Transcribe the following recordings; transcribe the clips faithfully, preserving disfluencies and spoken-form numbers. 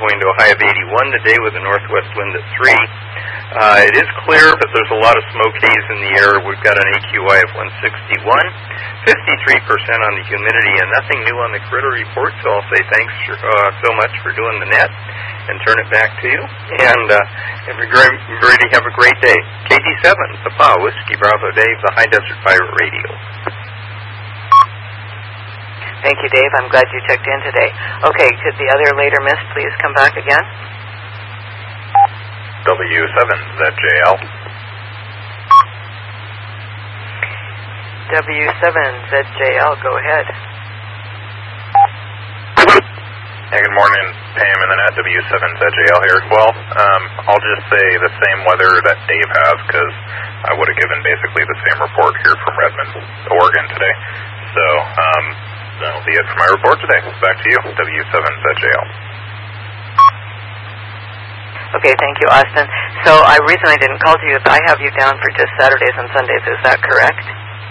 going to a high of eighty-one today with a northwest wind at three. Uh, it is clear, but there's a lot of smoke haze in the air. We've got an A Q I of one sixty-one, fifty-three percent on the humidity, and nothing new on the critter report, so I'll say thanks uh, so much for doing the net and turn it back to you. And uh, everybody have a great day. K D seven, Papa, Whiskey Bravo Dave, the High Desert Pirate Radio. Thank you, Dave. I'm glad you checked in today. Okay, could the other later mist please come back again? W seven Z J L. W seven Z J L, go ahead. Hey, good morning, Pam and the net. W seven Z J L here as well. Um, I'll just say the same weather that Dave has, because I would have given basically the same report here from Redmond, Oregon today. So, um, that'll be it for my report today. Back to you, W seven Z J L. Okay, thank you, Austin. So, the uh, reason I didn't call to you is I have you down for just Saturdays and Sundays. Is that correct?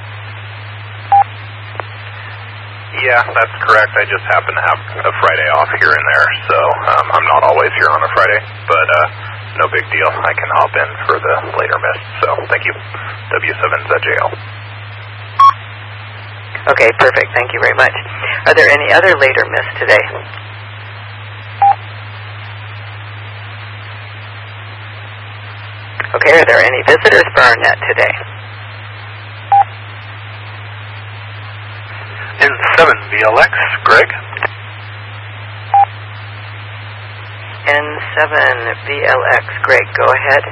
Yeah, that's correct. I just happen to have a Friday off here and there, so um, I'm not always here on a Friday, but uh, no big deal. I can hop in for the later mist, so thank you, W seven Z J L. Okay, perfect. Thank you very much. Are there any other later mists today? Okay, are there any visitors for our net today? N seven V L X, Greg. N seven V L X, Greg, go ahead.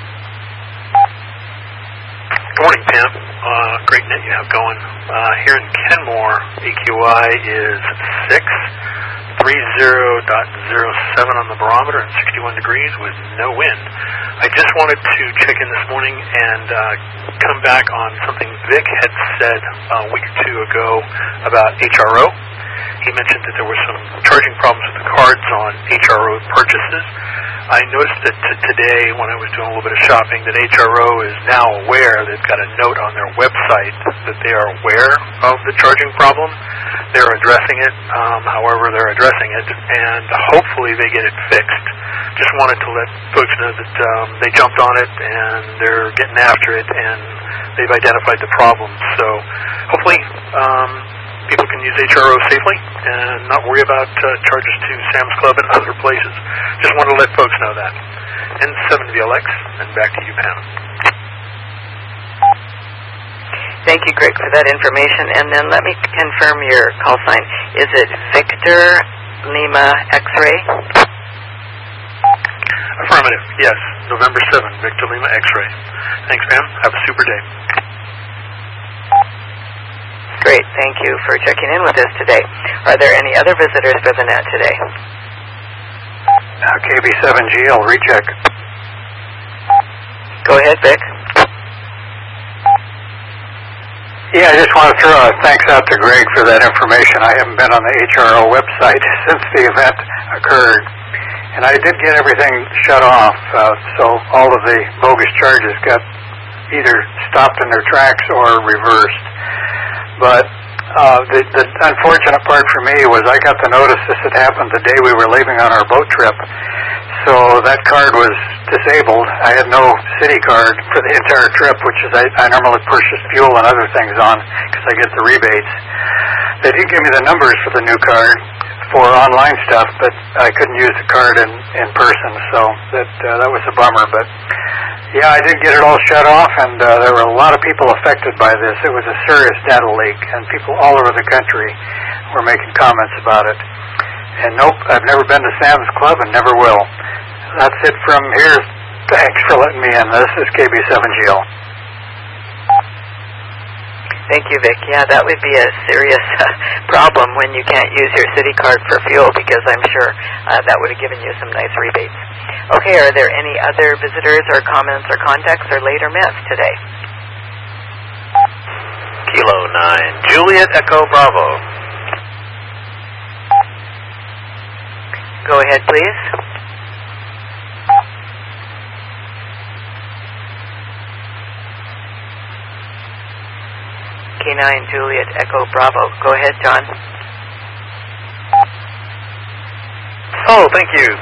Good morning, Pam. Uh, great net you have going. Uh, here in Kenmore, A Q I is six, thirty point zero seven on the barometer and sixty-one degrees with no wind. I just wanted to check in this morning and uh, come back on something Vic had said a week or two ago about H R O. He mentioned that there were some charging problems with the cards on H R O purchases. I noticed that t- today, when I was doing a little bit of shopping, that H R O is now aware. They've got a note on their website that they are aware of the charging problem. They're addressing it, um, however they're addressing it, and hopefully they get it fixed. Just wanted to let folks know that um, they jumped on it, and they're getting after it, and they've identified the problem. So hopefully um, people can use H R O safely and not worry about uh, charges to Sam's Club and other places. Just wanted to let folks know that. N seven V L X, and back to you, Pam. Thank you, Greg, for that information. And then let me confirm your call sign. Is it Victor Lima X-ray? Affirmative, yes. November seventh, Victor Lima X-ray. Thanks, Pam. Have a super day. Great. Thank you for checking in with us today. Are there any other visitors for the net today? Uh, K B seven G L, recheck. Go ahead, Vic. Yeah, I just want to throw a thanks out to Greg for that information. I haven't been on the H R O website since the event occurred, and I did get everything shut off, uh, so all of the bogus charges got either stopped in their tracks or reversed. But uh, the, the unfortunate part for me was I got the notice this had happened the day we were leaving on our boat trip, so that card was disabled. I had no city card for the entire trip, which is I, I normally purchase fuel and other things on because I get the rebates. They did give me the numbers for the new card for online stuff, but I couldn't use the card in, in person, so that uh, that was a bummer. But yeah, I did get it all shut off, and uh, there were a lot of people affected by this. It was a serious data leak, and people all over the country were making comments about it. And nope, I've never been to Sam's Club and never will. That's it from here. Thanks for letting me in. This is K B seven G L. Thank you, Vic. Yeah, that would be a serious uh, problem when you can't use your city card for fuel, because I'm sure uh, that would have given you some nice rebates. Okay, are there any other visitors or comments or contacts or later myths today? Kilo nine, Juliet Echo Bravo. Go ahead, please. K nine, Juliet Echo Bravo. Go ahead, John. Oh, thank you.